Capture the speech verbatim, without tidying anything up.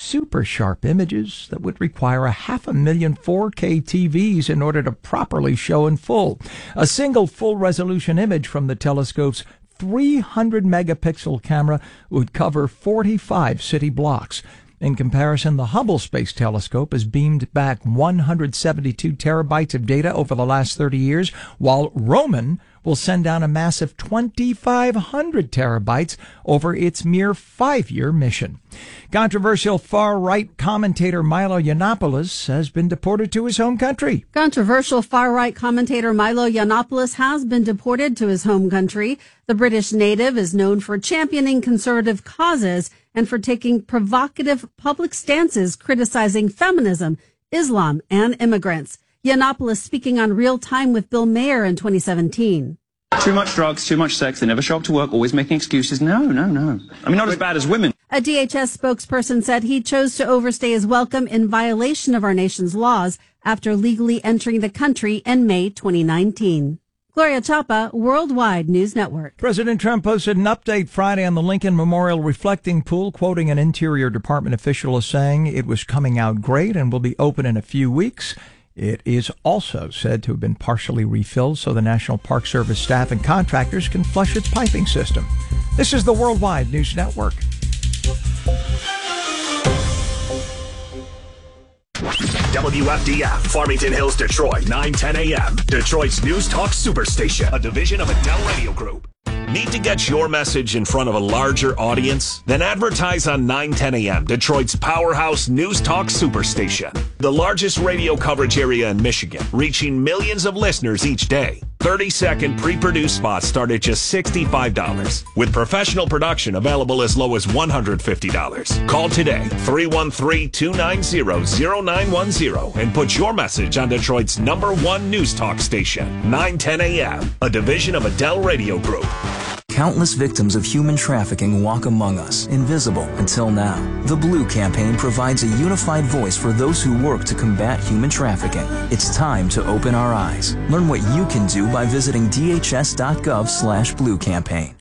super sharp images that would require a half a million four K T Vs in order to properly show in full. A single full-resolution image from the telescope's three hundred megapixel camera would cover forty-five city blocks. In comparison, the Hubble Space Telescope has beamed back one hundred seventy-two terabytes of data over the last thirty years, while Roman will send down a massive twenty-five hundred terabytes over its mere five-year mission. Controversial far-right commentator Milo Yiannopoulos has been deported to his home country. Controversial far-right commentator Milo Yiannopoulos has been deported to his home country. The British native is known for championing conservative causes and for taking provocative public stances criticizing feminism, Islam, and immigrants. Yiannopoulos speaking on Real Time with Bill Mayer in twenty seventeen. Too much drugs, too much sex, they never show up to work, always making excuses. No, no, no. I mean, not as bad as women. A D H S spokesperson said he chose to overstay his welcome in violation of our nation's laws after legally entering the country in May twenty nineteen. Gloria Chapa, Worldwide News Network. President Trump posted an update Friday on the Lincoln Memorial reflecting pool, quoting an Interior Department official as saying it was coming out great and will be open in a few weeks. It is also said to have been partially refilled so the National Park Service staff and contractors can flush its piping system. This is the Worldwide News Network. W F D F, Farmington Hills, Detroit, nine ten a.m. Detroit's News Talk Superstation, a division of Adele Radio Group. Need to get your message in front of a larger audience? Then advertise on nine ten a.m., Detroit's powerhouse News Talk Superstation. The largest radio coverage area in Michigan, reaching millions of listeners each day. thirty-second pre-produced spots start at just sixty-five dollars, with professional production available as low as one hundred fifty dollars. Call today, three one three, two nine zero, zero nine one zero, and put your message on Detroit's number one News Talk station, nine ten a.m., a division of Adele Radio Group. Countless victims of human trafficking walk among us, invisible until now. The Blue Campaign provides a unified voice for those who work to combat human trafficking. It's time to open our eyes. Learn what you can do by visiting D H S dot gov slash Blue Campaign.